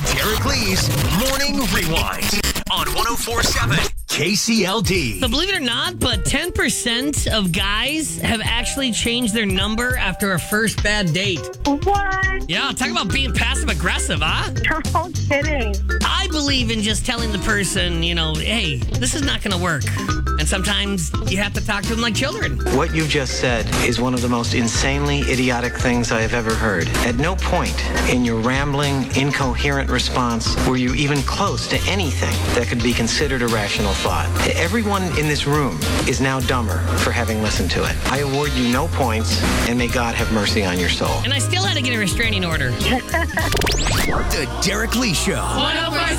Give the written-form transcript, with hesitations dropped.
Derek Lee's Morning Rewind on 104.7 KCLD. So believe it or not, but 10% of guys have actually changed their number after a first bad date. What? Yeah, talk about being passive-aggressive, huh? No kidding. I believe in just telling the person, hey, this is not going to work. And sometimes you have to talk to them like children. What you've just said is one of the most insanely idiotic things I have ever heard. At no point in your rambling, incoherent response were you even close to anything that could be considered a rational thought. Everyone in this room is now dumber for having listened to it. I award you no points, and may God have mercy on your soul. And I still had to get a restraining order. The Derek Lee Show. 104.7